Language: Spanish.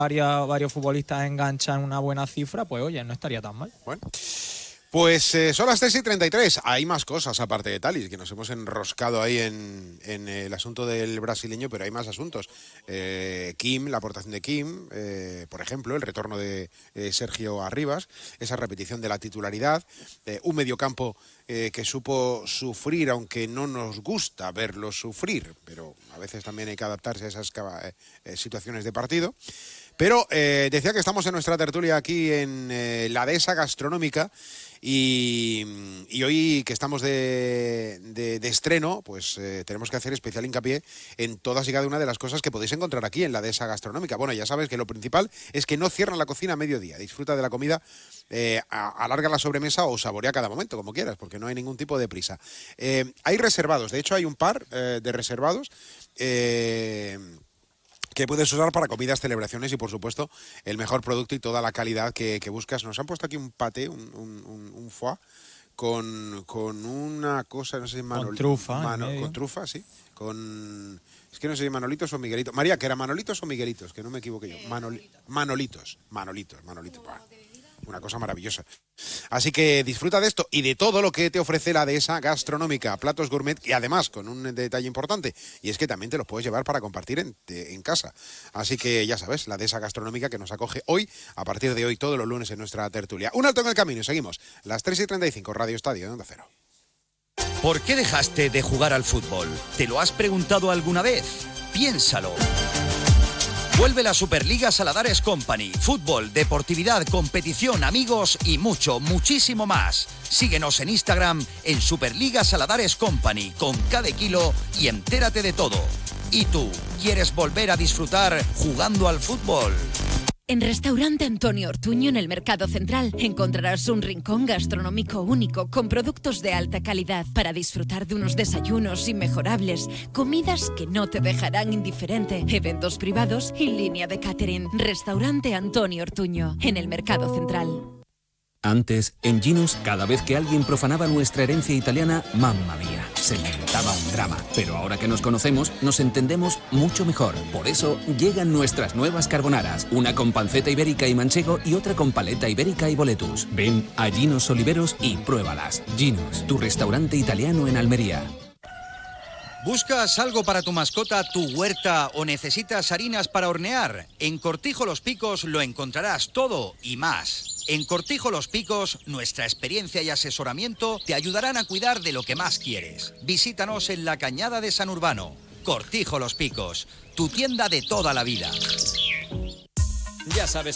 varios futbolistas enganchan una buena cifra, pues oye, no estaría tan mal. Bueno. Pues son las 3:33. Hay más cosas aparte de Thalys, que nos hemos enroscado ahí en el asunto del brasileño, pero hay más asuntos. Kim, la aportación de Kim, por ejemplo, el retorno de Sergio Arribas, esa repetición de la titularidad, un mediocampo que supo sufrir, aunque no nos gusta verlo sufrir, pero a veces también hay que adaptarse a esas situaciones de partido. Pero decía que estamos en nuestra tertulia aquí en la dehesa gastronómica y hoy que estamos de estreno, pues tenemos que hacer especial hincapié en todas y cada una de las cosas que podéis encontrar aquí en la dehesa gastronómica. Bueno, ya sabes que lo principal es que no cierran la cocina a mediodía. Disfruta de la comida, alarga la sobremesa o saborea cada momento, como quieras, porque no hay ningún tipo de prisa. Hay reservados, de hecho hay un par de reservados que puedes usar para comidas, celebraciones y, por supuesto, el mejor producto y toda la calidad que buscas. Nos han puesto aquí un paté, un foie, con una cosa, no sé si con trufa. Con trufa, sí. Es que no sé si Manolitos o Miguelitos. María, que era Manolitos o Miguelitos, que no me equivoqué yo. Manolitos. Bah, una cosa maravillosa. Así que disfruta de esto y de todo lo que te ofrece la dehesa gastronómica, platos gourmet y además con un detalle importante, y es que también te los puedes llevar para compartir en casa. Así que ya sabes, la dehesa gastronómica que nos acoge hoy, a partir de hoy, todos los lunes en nuestra tertulia. Un alto en el camino y seguimos. Las 3:35, Radio Estadio de Onda Cero. ¿Por qué dejaste de jugar al fútbol? ¿Te lo has preguntado alguna vez? Piénsalo. Vuelve la Superliga Saladares Company. Fútbol, deportividad, competición, amigos y muchísimo más. Síguenos en Instagram en Superliga Saladares Company con cada kilo y entérate de todo. ¿Y tú, quieres volver a disfrutar jugando al fútbol? En Restaurante Antonio Ortuño, en el Mercado Central, encontrarás un rincón gastronómico único con productos de alta calidad para disfrutar de unos desayunos inmejorables, comidas que no te dejarán indiferente, eventos privados y línea de catering. Restaurante Antonio Ortuño, en el Mercado Central. Antes, en Ginos, cada vez que alguien profanaba nuestra herencia italiana, mamma mía, se inventaba un drama. Pero ahora que nos conocemos, nos entendemos mucho mejor. Por eso, llegan nuestras nuevas carbonaras. Una con panceta ibérica y manchego y otra con paleta ibérica y boletus. Ven a Ginos Oliveros y pruébalas. Ginos, tu restaurante italiano en Almería. ¿Buscas algo para tu mascota, tu huerta o necesitas harinas para hornear? En Cortijo Los Picos lo encontrarás todo y más. En Cortijo Los Picos, nuestra experiencia y asesoramiento te ayudarán a cuidar de lo que más quieres. Visítanos en la Cañada de San Urbano. Cortijo Los Picos, tu tienda de toda la vida. Ya sabes